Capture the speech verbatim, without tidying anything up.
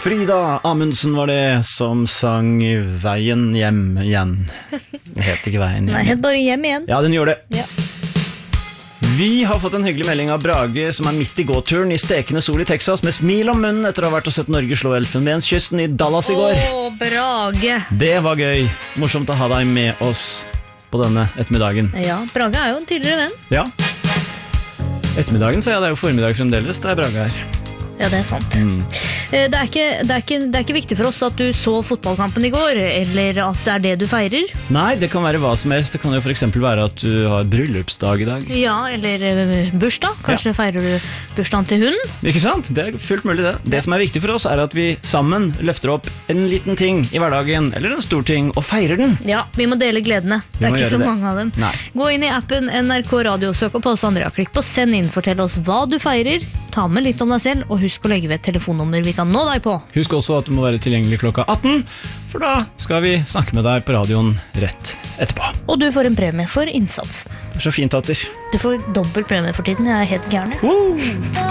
Frida Amundsen var det som sang Veien hjem igjen. Det heter ikke Veien hjem. Nei, het bare hjem igjen. Ja, den gjør det. Ja. Vi har fått en hyggelig melding av Brage, som er midt i gåturen i stekende sol i Texas, med smil om munnen etter å ha vært og sett Norge slå Elfenbenskysten i Dallas i går. Åh, Brage. Det var gøy. Morsomt å ha deg med oss på denne ettermiddagen. Ja, Brage er jo en tidligere venn. Ja. Ettermiddagen, så ja, det er jo formiddag fremdeles, det er Brage her. Ja, det er sant. Mm. Det er, ikke, det, er ikke, det er ikke viktig for oss at du så fotballkampen i går, eller at det er det du feirer. Nei, det kan være hva som helst. Det kan jo for eksempel være at du har bryllupsdag i dag. Ja, eller uh, bursdag. Kanskje ja. Feirer du bursdagen til hunden? Ikke sant? Det er fullt mulig det. Det som er viktig for oss er at vi sammen løfter opp en liten ting i hverdagen, eller en stor ting, og feirer den. Ja, vi må dele gledene. Det er ikke så det. mange av dem. Nei. Gå inn i appen N R K Radio, søk opp oss Andrea, klikk på send inn, fortell oss hva du feirer, ta med litt om deg selv, og husk å legge ved et telefonnummer vi kan nå deg på. Husk også at du må være tilgjengelig klokka atten, for da skal vi snakke med deg på radioen rett etterpå. Og du får en premie for innsatsen. Det er så fint, Atter. Du får dobbelt premie for tiden, jeg er helt gærne. Woo!